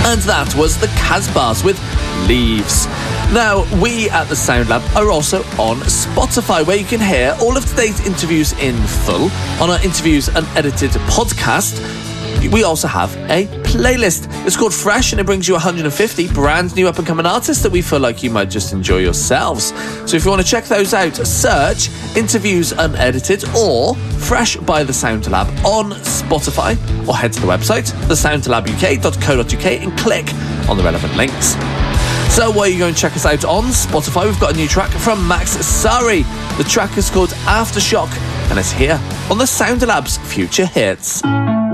And that was the Casbahs with Leaves. Now, we at the Sound Lab are also on Spotify, where you can hear all of today's interviews in full on our Interviews Unedited podcast. We also have a playlist. It's called Fresh, and it brings you 150 brand new up-and-coming artists that we feel like you might just enjoy yourselves. So if you want to check those out, search Interviews Unedited or Fresh by The Sound Lab on Spotify, or head to the website, thesoundlabuk.co.uk, and click on the relevant links. So while you go and check us out on Spotify, we've got a new track from Max Sari. The track is called Aftershock, and it's here on the Sound Lab's Future Hits.